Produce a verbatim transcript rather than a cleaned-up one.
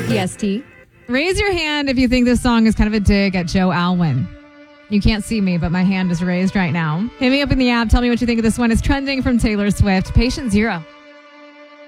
E S T. Raise your hand if you think this song is kind of a dig at Joe Alwyn. You can't see me, but my hand is raised right now. Hit me up in the app. Tell me what you think of this one. It's trending from Taylor Swift. Patient Zero.